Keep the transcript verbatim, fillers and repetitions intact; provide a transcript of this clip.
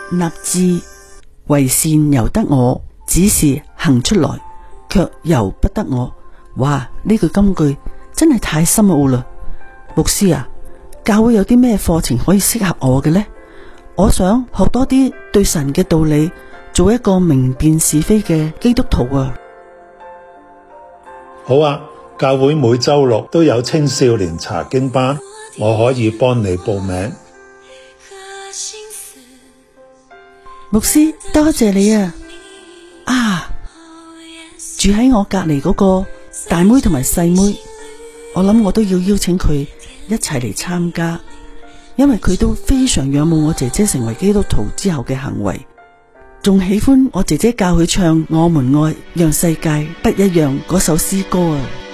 立志為善由得我，只是行出來卻由不得我。哇！呢句金句真係太深奧啦。牧師啊，教會有啲咩課程可以適合我嘅呢？我想學多啲對神嘅道理，做一個明辨是非嘅基督徒啊。 好啊，教會每周六都有青少年查經班，我可以幫你報名。 牧師，多謝你啊！啊，住喺我隔籬嗰個大妹同埋細妹，我諗我都要邀請佢一齊嚟參加，因為佢都非常仰慕我姐姐成為基督徒之後嘅行為，仲喜歡我姐姐教佢唱《我們愛讓世界不一樣》嗰首詩歌啊！